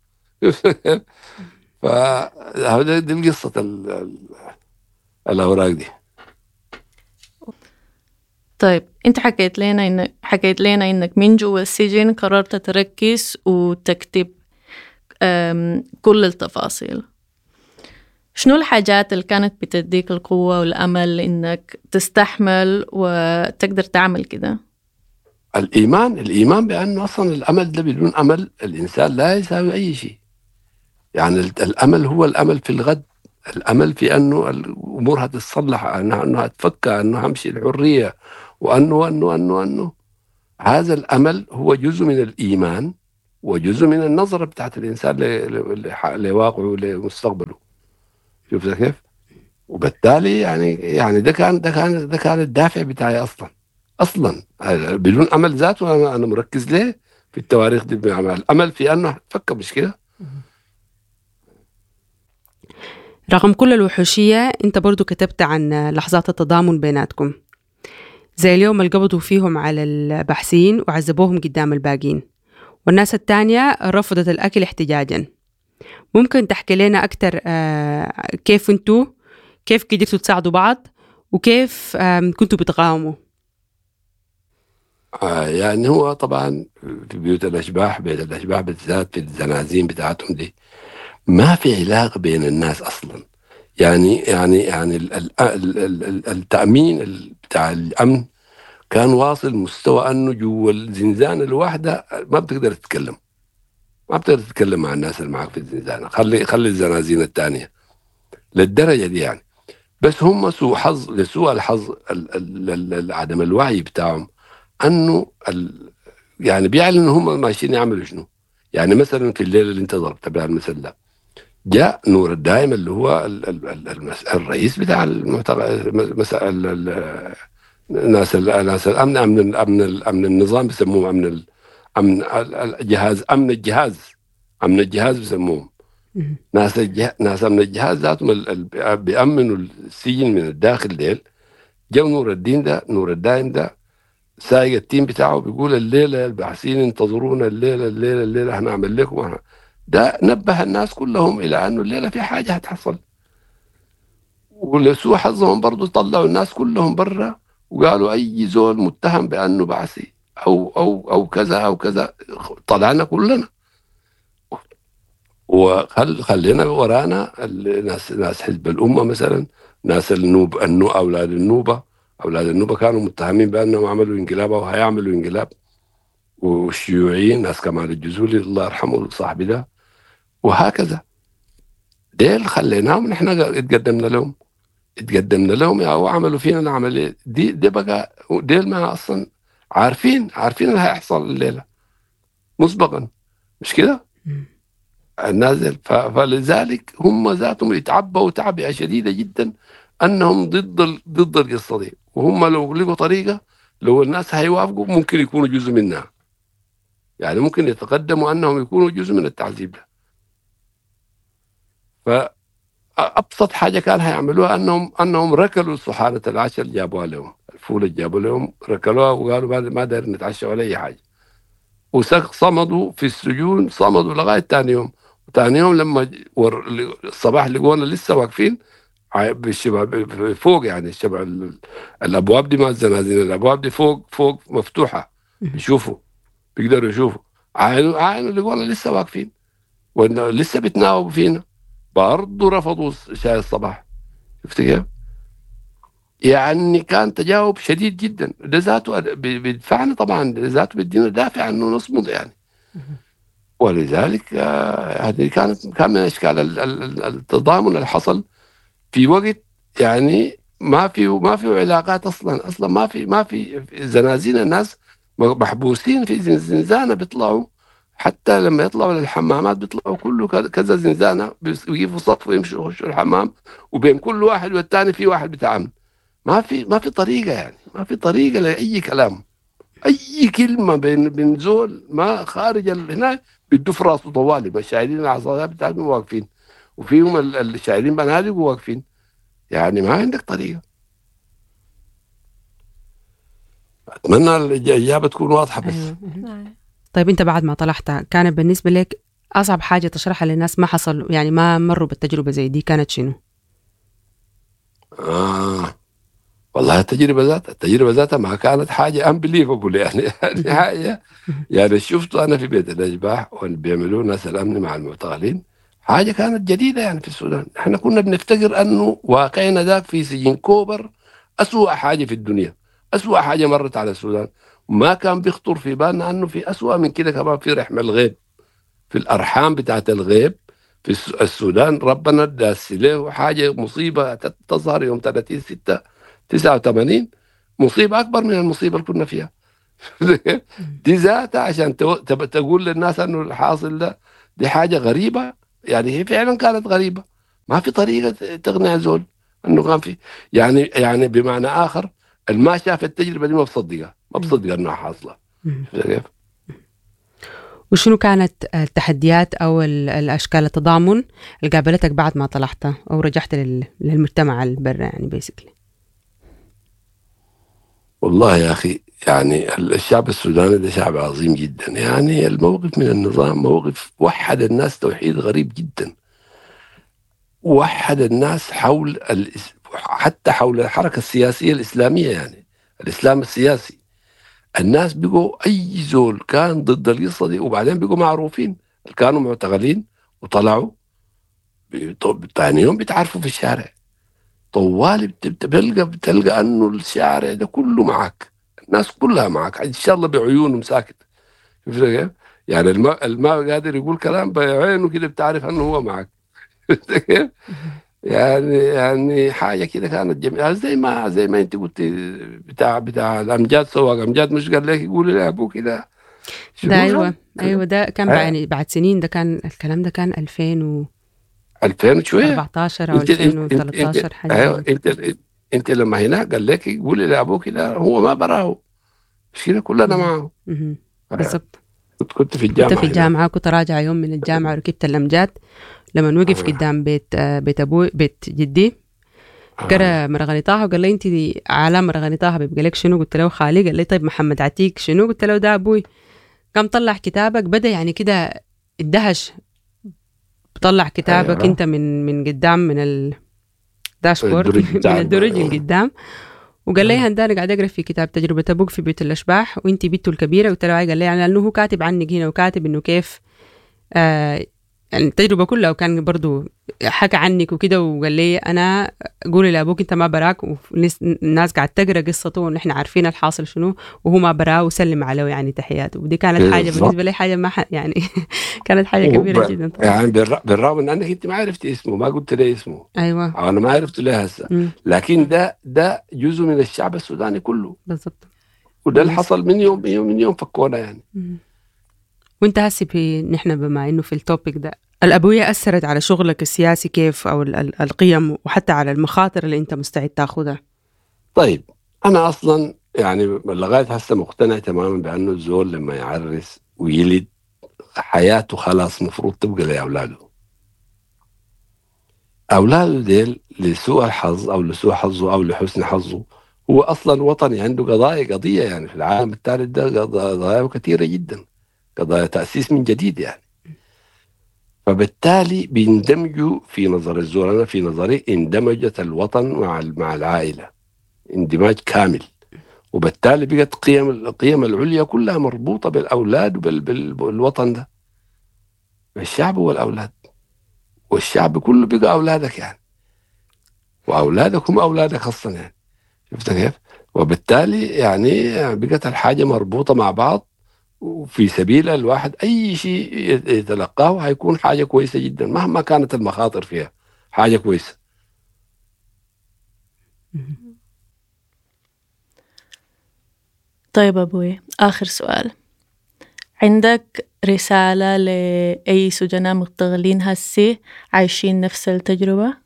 Speaker 1: فهذا دي القصة ال- ال- الأوراق دي.
Speaker 2: طيب انت حكيت لنا انك حكيت لنا انك من جوا السجن قررت تركز وتكتب كل التفاصيل. شنو الحاجات اللي كانت بتديك القوة والأمل انك تستحمل وتقدر تعمل كده؟
Speaker 1: الإيمان الإيمان بأنه أصلا الأمل ده بدون أمل الإنسان لا يساوي أي شيء يعني. الأمل هو الأمل في الغد، الأمل في أنه الأمور هتتصلح، أنه أنه هتفك، أنه همشي الحرية، وأنه وأنه وأنه وأنه هذا الأمل هو جزء من الإيمان وجزء من النظرة بتاعت الإنسان لواقعه ولمستقبله. شوف كيف؟ وبالتالي يعني يعني ده كان ده كان ده كان الدافع بتاعي أصلا أصلا بدون أمل ذاته. أنا أنا مركز ليه في التواريخ دي بعمل الأمل في أنه فك مشكلة.
Speaker 3: رغم كل الوحوشية أنت برضو كتبت عن لحظات التضامن بيناتكم، زي اليوم اللي قبضوا فيهم على الباحثين وعذبوهم قدام الباقين، والناس التانية رفضت الأكل احتجاجا. ممكن تحكي لنا أكتر كيف أنتوا كيف قدرتوا تساعدوا بعض وكيف كنتوا بتقاوموا؟
Speaker 1: آه يعني هو طبعا في بيوت الأشباح، بيت الأشباح بالذات في الزنازين بتاعتهم دي ما في علاقة بين الناس أصلا. يعني يعني يعني ال ال ال ال التأمين بتاع الأمن كان واصل مستوى أنه جوا الزنزانة الواحدة ما بتقدر تتكلم، ما بتقدر تتكلم مع الناس اللي معك في الزنزانة، خلي خلي الزنازين الثانية للدرجة دي يعني. بس هم سوء حظ لسوء الحظ عدم الوعي بتاعهم أنه يعني بيعلنوا هم ماشيين يعملوا شنو. يعني مثلا في الليلة اللي انت ضربت بها المثل ده، جاء نور الدائم اللي هو ال ال ال الرئيس بتاع الناس الناس الامن امن امن امن النظام بيسموه امن امن الجهاز امن الجهاز امن الجهاز بيسموهم ناس ناس امن الجهاز ذاتهم بيأمنوا السجن من الداخل ديل. جاء نور الدين ده نور الدائم ده سايق التيم بتاعه بيقول الليله الباحثين انتظرونا، الليله الليله الليله هنعمل لكم. ده نبه الناس كلهم إلى أنه الليلة في حاجة هتحصل. ولسوء حظهم برضو طلعوا الناس كلهم برا وقالوا أي زول متهم بأنه بعثي أو أو أو كذا أو كذا طلعنا كلنا، وخل خلينا ورانا الناس ناس حزب الأمة مثلا، ناس النوب النو أولاد النوبة أولاد النوبة كانوا متهمين بأنهم عملوا انقلاب أو هيعملوا انقلاب، والشيوعيين ناس كمال الجزولي الله يرحمه صاحبي ده، وهكذا. ديل خليناهم نحن اتقدمنا لهم اتقدمنا لهم او عملوا فينا العمليه دي دي بقى ديل ما اصلا عارفين عارفين اللي هيحصل الليله مسبقا، مش كده النازل. فلذلك هم ذاتهم يتعبوا تعبئه شديده جدا انهم ضد ضد القصه دي، وهم لو لقوا طريقه لو الناس هيوافقوا ممكن يكونوا جزء منها، يعني ممكن يتقدموا انهم يكونوا جزء من التعذيب ده. فأبسط حاجة كان هيعملوها أنهم أنهم ركلوا صحانة العشاء اللي جابوها لهم، الفول اللي جابوا لهم ركلوها وقالوا ما داير نتعشى ولا أي حاجة، وصمدوا في السجون صمدوا لغاية تاني يوم. وتاني يوم لما الصباح لقونا لسه واقفين بالشباب فوق، يعني الشبع الأبواب دي ما الزنازين الأبواب دي فوق فوق مفتوحة يشوفوا بيقدروا يشوفوا، عاينوا عاينوا لقونا لسه واقفين ولسه بتناوبوا فينا، برضو رفضوا شاي الصباح. شفت كيف؟ يعني كان تجاوب شديد جدا، ده ذاته بيدفعنا طبعا، ده ذاته بيدينا دافع انه نصمد يعني. ولذلك هذه كانت كان من اشكال التضامن اللي حصل في وقت يعني ما في ما في علاقات اصلا اصلا ما في ما في زنازين، الناس محبوسين في زنزانه بيطلعوا، حتى لما يطلعوا للحمامات بيطلعوا كله كذا زنزانة بيجيبوا صف ويمشوا يخشوا الحمام، وبين كل واحد والتاني في واحد بتاع أمن. ما في ما في طريقة يعني ما في طريقة لأي كلام، أي كلمة بين بين زول ما خارج هنا بيدوا في راسه طوالي، الشاعرين العصايات بتاعتهم واقفين وفيهم الشاعرين بنادق واقفين، يعني ما عندك طريقة. أتمنى الإجابة تكون واضحة بس.
Speaker 3: طيب أنت بعد ما طلعت كان بالنسبة لك أصعب حاجة تشرحها للناس ما حصل يعني ما مروا بالتجربة زي دي كانت شنو؟
Speaker 1: آه والله التجربة ذاتها التجربة ذاتها ما كانت حاجة unbelievable يعني حاجة يعني شفته أنا في بيت الأشباح وأن بيعملوا ناس الأمن مع المعتقلين، حاجة كانت جديدة يعني في السودان. احنا كنا بنفتكر أنه واقعنا ذاك في سجن كوبر أسوأ حاجة في الدنيا، أسوأ حاجة مرت على السودان، وما كان بيخطر في بالنا أنه في أسوأ من كده كمان، في رحم الغيب، في الأرحام بتاعت الغيب في السودان ربنا اداس له حاجة مصيبة تظهر يوم ثلاثين ستة تسعة وثمانين، مصيبة أكبر من المصيبة اللي كنا فيها. دي ذاتها عشان تقول للناس أنه الحاصل ده دي حاجة غريبة، يعني هي فعلا كانت غريبة، ما في طريقة تقنع زول أنه كان في، يعني يعني بمعنى آخر الما شاف التجربة دي ما بصدقها ما بصدق أنها حاصلة.
Speaker 3: وشنو كانت التحديات أو الأشكال التضامن اللي قابلتك بعد ما طلعت أو رجعت للمجتمع البرة يعني بيسكلي؟
Speaker 1: والله يا أخي يعني الشعب السوداني ده شعب عظيم جدا، يعني الموقف من النظام موقف وحد الناس توحيد غريب جدا، وحد الناس حول حتى حول الحركة السياسية الإسلامية، يعني الإسلام السياسي. الناس بقوا أي زول كان ضد القصة دي، وبعدين بقوا معروفين، كانوا معتقلين وطلعوا ثاني يوم بتعرفوا في الشارع طوالي، بتلقى بتلقى أنه الشارع ده كله معك، الناس كلها معك إن شاء الله بعيونهم ساكت، يعني الماء الماء قادر يقول كلام بعينه كده بتعرف أنه هو معك. يعني يعني حاجة كده كانت جميلة، زي ما زي ما أنت قلت بتاع بتاع الأمجاد، سواق أمجاد مش قال لك يقول لي أبوك كده
Speaker 3: ده أيوة أيوة ده كان بعد بعد سنين، ده كان الكلام ده كان ألفين و
Speaker 1: ألفين شوية
Speaker 3: أربعتاشر أو ألفين وثلاثة عشر حاجة.
Speaker 1: أيوة أنت أنت لما هناك قال لك يقول لي أبوك كده، هو ما براه كده كلنا معه.
Speaker 3: بالضبط.
Speaker 1: كنت في الجامعة
Speaker 3: كنت في الجامعة كنت راجع يوم من الجامعة وركبت الأمجاد، لما وقف آه. قدام بيت بيت أبوي بيت جدي قرأ آه. مرغني طه وقال لي أنت دي عالم مرغني طه بيبقى لك شنو؟ قلت له خالي. قال لي طيب محمد عتيق شنو؟ قلت له ده أبوي. قام طلع كتابك، بدأ يعني كده الدهش، طلع كتابك آه. أنت من من قدام من الداشبورد من الدرج اللي قدام، وقال لي هنداني قاعد أقرأ في كتاب تجربة أبوك في بيت الأشباح وأنت بنته الكبيرة. قلت له قال لي يعني أنه هو كاتب عنك هنا وكاتب إنه كيف آه يعني التجربة كلها، وكان برضو حكى عنك وكده، وقال لي أنا قولي لأبوك أنت ما براك، والناس قاعد تقرأ قصته ونحن عارفين الحاصل شنو، وهو ما براه وسلم عليه يعني تحياته. ودي كانت حاجة بالنسبة لي حاجة ما يعني كانت حاجة كبيرة جدا طبعا.
Speaker 1: يعني بالرغم من أنك أنت ما عرفتي اسمه، ما قلت لي اسمه،
Speaker 3: أيوة
Speaker 1: أنا ما عرفت له هسه، لكن ده ده جزء من الشعب السوداني كله
Speaker 3: بالضبط،
Speaker 1: وده اللي حصل من يوم من يوم من يوم فكونا يعني.
Speaker 3: مم. وانت هسي في نحن بما انه في التوبيك ده، الأبوية أثرت على شغلك السياسي كيف، أو القيم وحتى على المخاطر اللي أنت مستعد تاخدها؟
Speaker 1: طيب أنا أصلا يعني لغاية هسه مقتنع تماما بأنه الزول لما يعرس ويلد حياته خلاص مفروض تبقى لأولاده. أولاده ديل لسوء الحظ أو لسوء حظه أو لحسن حظه هو أصلا وطني، عنده قضايا قضية يعني في العالم الثالث ده قضايا كثيرة جدا، قضايا تأسيس من جديد يعني. فبالتالي بيندمجوا في نظر الزول، أنا في نظري اندمجت الوطن مع مع العائلة اندماج كامل، وبالتالي بقت قيم القيم العليا كلها مربوطة بالأولاد وبالوطن ده، الشعب والأولاد، والشعب كله بقى أولادك يعني، وأولادك هم أولادك أصلا يعني، شفت كيف؟ وبالتالي يعني بقت الحاجة مربوطة مع بعض، وفي سبيل الواحد أي شيء يتلقاه هيكون حاجة كويسة جدا مهما كانت المخاطر فيها، حاجة كويسة.
Speaker 2: طيب أبوي، آخر سؤال، عندك رسالة لأي سجناء مغتغلين هسي عايشين نفس التجربة؟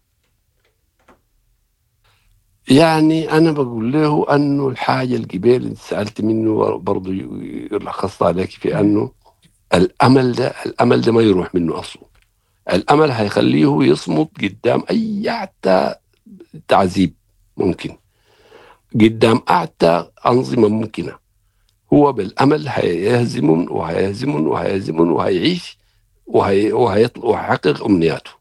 Speaker 1: يعني أنا بقول له أنه الحاجة القبيل اللي سألت منه برضو يلخص عليك في أنه الأمل ده الأمل ده ما يروح منه أصله، الأمل هيخليه يصمد قدام أي أعتى تعذيب ممكن، قدام أعتى أنظمة ممكنة، هو بالأمل هيهزمون وهيهزمون وهيهزمون وهيعيش وهي وهيطلع وهيحقق أمنياته.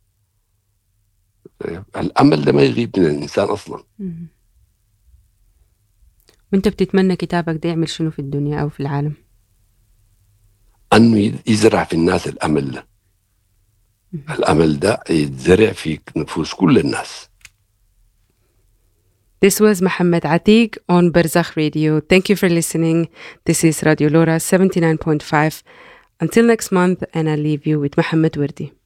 Speaker 1: الأمل ده ما يغيب من الإنسان أصلا.
Speaker 3: وانت بتتمنى كتابك ده يعمل شنو في الدنيا أو في العالم؟
Speaker 1: أنه يزرع في الناس الأمل ده، الأمل ده يتزرع في نفوس كل الناس.
Speaker 3: This was Mohammed Atiq on Barzakh Radio. Thank you for listening. This is Radio Lora seventy-nine point five. Until next month, and I leave you with Mohammed Wardi.